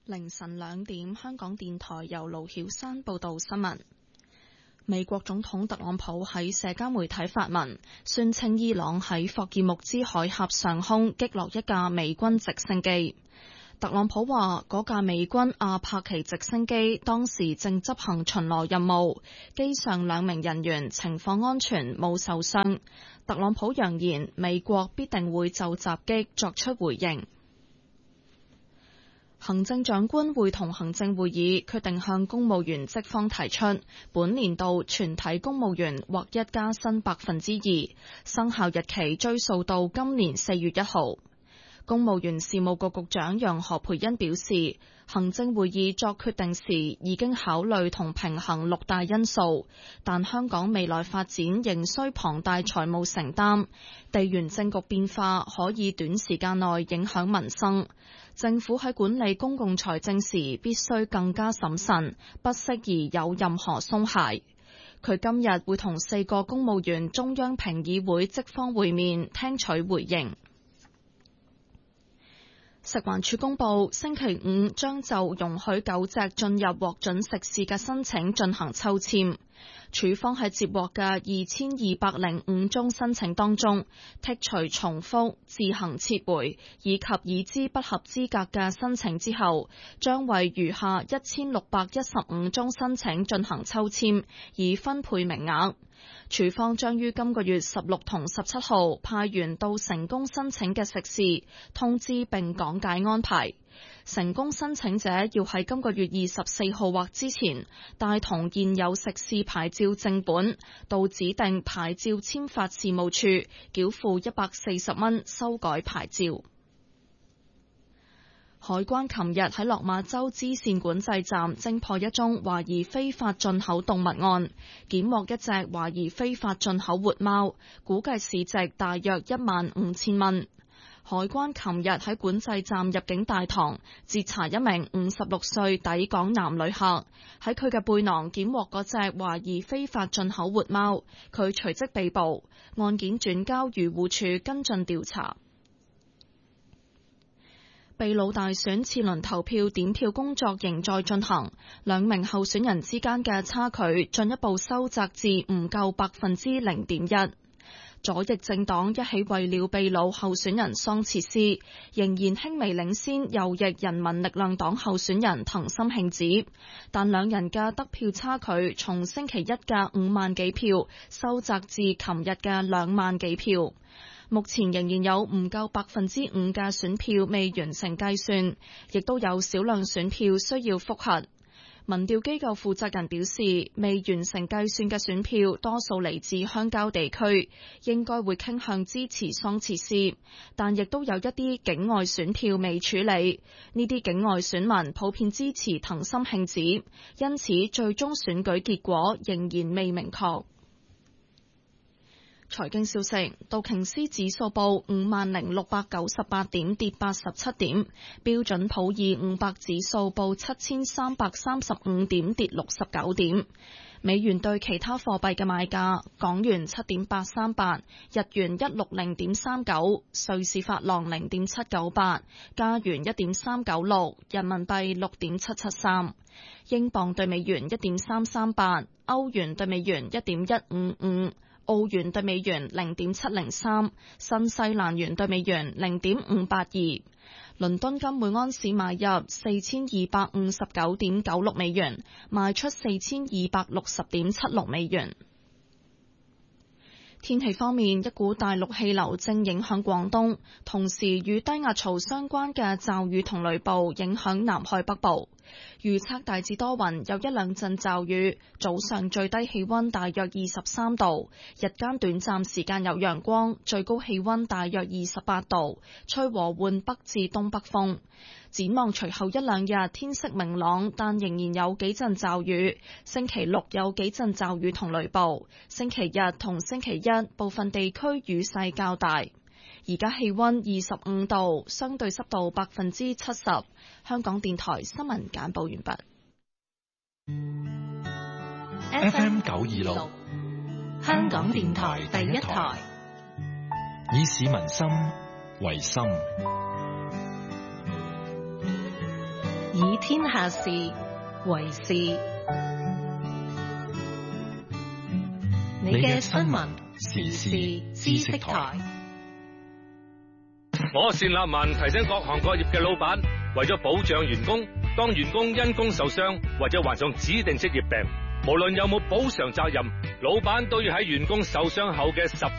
凌晨2點，香港電台由盧曉山報道新聞。美國總統特朗普喺社交媒體發文，宣稱伊朗喺霍爾木茲海峽上空擊落一架美軍直升機。特朗普話，嗰架美軍阿帕奇直升機當時正執行巡邏任務，機上2名人員情況安全，冇受傷。特朗普揚言，美國必定會就襲擊作出回應。行政長官會同行政會議決定向公務員職方提出，本年度全體公務員劃一加薪2%，生效日期追溯到今年4月1號。公務員事務局局長楊何蓓茵表示，行政會議作決定時已經考慮同平衡6大因素，但香港未來發展仍需龐大財務承擔，地緣政局變化可以短時間內影響民生。政府喺管理公共財政時必須更加審慎，不適宜有任何鬆懈。佢今日會同4個公務員中央評議會職方會面，聽取回應。食環署公布，星期五將就容許狗隻進入獲准食肆嘅申請進行抽籤。署方喺接獲嘅2205宗申請當中，剔除重複、自行撤回以及已知不合資格嘅申請之後，將為餘下1615宗申請進行抽籤，以分配名額。署方將於今個月16同17號派員到成功申請嘅食肆通知並講解安排。成功申請者要喺今個月24號或之前帶同現有食肆牌照正本到指定牌照簽發事務處繳付140蚊修改牌照。海關琴日喺落馬洲支線管制站偵破一宗懷疑非法進口動物案，檢獲一隻懷疑非法進口活貓，估計市值大約15000蚊。海關琴日喺管制站入境大堂截查一名56歲抵港男旅客，喺佢嘅背囊檢獲嗰隻懷疑非法進口活貓，佢隨即被捕，案件轉交漁護署跟進調查。秘魯大選次輪投票點票工作仍在進行，2名候選人之間嘅差距進一步收窄至唔夠0.1%。左翼政黨一起為了秘魯候選人桑切斯，仍然輕微領先右翼人民力量黨候選人藤森慶子，但兩人嘅得票差距從星期一嘅5萬幾票收窄至琴日嘅2萬幾票。目前仍然有唔夠5%嘅選票未完成計算，亦都有少量選票需要複核。民調機構負責人表示，未完成計算嘅選票多數嚟自鄉郊地區，應該會傾向支持桑切斯，但亦都有一啲境外選票未處理。呢啲境外選民普遍支持藤森慶子，因此最終選舉結果仍然未明確。財經消息，道瓊斯指數報50698點，跌87點；標準普爾500指數報7335點，跌69點。美元對其他貨幣嘅賣價：港元7.838，日元160.39，瑞士法郎0.798，加元1.396，人民幣6.773，英鎊對美元1.338，歐元對美元1.155。澳元對美元0.703，新西蘭元對美元0.582。倫敦金每安士買入4259.96美元，賣出4260.76美元。天氣方面，一股大陸氣流正影響廣東，同時與低壓槽相關嘅驟雨同雷暴影響南海北部。預測大致多雲，有1兩陣驟雨，早上最低氣溫大約23度，日間短暫時間有陽光，最高氣溫大約28度，吹和緩北至東北風。展望隨後1兩日天色明朗，但仍然有幾陣驟雨。星期六有幾陣驟雨同雷暴，星期日同星期一部分地區雨勢較大。而家氣溫25度，相對濕度70%。香港電台新聞簡報完畢。 FM 926，香港電台第一台，以市民心為心，以天下事為事。你嘅新聞時事知識台。 我單立文提醒各行各業嘅老闆，為咗保障員工，當員工因工受傷或者患上指定職業病，無論有冇補償責任，老闆都要喺員工受傷後嘅